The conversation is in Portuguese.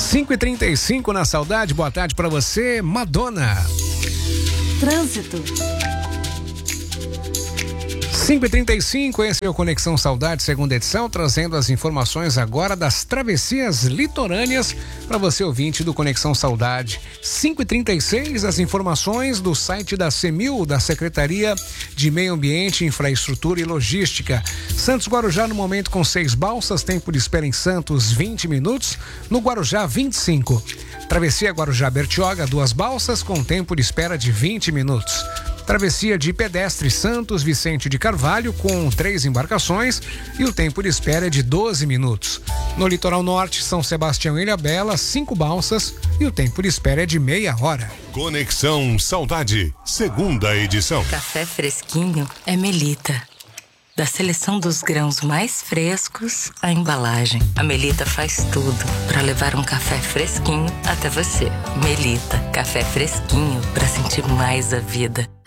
5h35 na Saudade, boa tarde pra você, Madonna. Trânsito. 5h35, esse é o Conexão Saudade, segunda edição, trazendo as informações agora das travessias litorâneas para você ouvinte do Conexão Saudade. 5h36, as informações do site da CEMIL, da Secretaria de Meio Ambiente, Infraestrutura e Logística. Santos Guarujá no momento com 6 balsas, tempo de espera em Santos 20 minutos, no Guarujá 25. Travessia Guarujá-Bertioga, 2 balsas com tempo de espera de 20 minutos. Travessia de pedestre Santos Vicente de Carvalho com 3 embarcações e o tempo de espera é de 12 minutos. No litoral norte, São Sebastião e Ilhabela, 5 balsas e o tempo de espera é de meia hora. Conexão Saudade, segunda edição. Café fresquinho é Melita. Da seleção dos grãos mais frescos à embalagem, a Melita faz tudo para levar um café fresquinho até você. Melita, café fresquinho para sentir mais a vida.